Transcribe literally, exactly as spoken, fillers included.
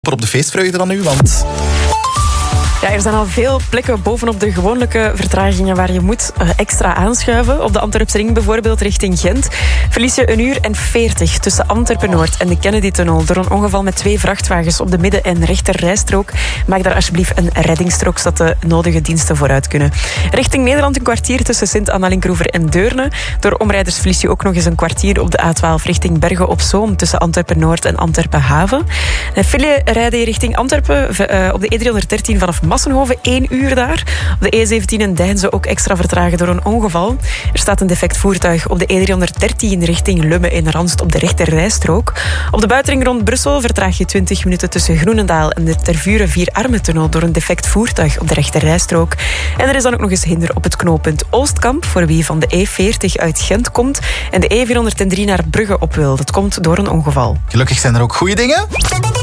op de feestvreugde dan nu, want... Ja, er zijn al veel plekken bovenop de gewone vertragingen waar je moet uh, extra aanschuiven. Op de Antwerpse ring bijvoorbeeld richting Gent verlies je een uur en veertig tussen Antwerpen-Noord en de Kennedy-tunnel door een ongeval met twee vrachtwagens op de midden- en rechterrijstrook. Maak daar alsjeblieft een reddingsstrook, zodat de nodige diensten vooruit kunnen. Richting Nederland een kwartier tussen Sint-Anna-Linkroever en Deurne. Door omrijders verlies je ook nog eens een kwartier op de A twaalf richting Bergen-op-Zoom tussen Antwerpen-Noord en Antwerpen-Haven. File rijden je richting Antwerpen uh, op de E driehonderddertien vanaf Massenhoven, één uur daar. Op de E zeventien in Deinze ook extra vertragen door een ongeval. Er staat een defect voertuig op de E driehonderddertien richting Lummen in Ranst op de rechterrijstrook. Op de buitenring rond Brussel vertraag je twintig minuten tussen Groenendaal en de Tervuren Vier-Armen-tunnel door een defect voertuig op de rechterrijstrook. En er is dan ook nog eens hinder op het knooppunt Oostkamp voor wie van de E veertig uit Gent komt en de E vierhonderddrie naar Brugge op wil. Dat komt door een ongeval. Gelukkig zijn er ook goede dingen.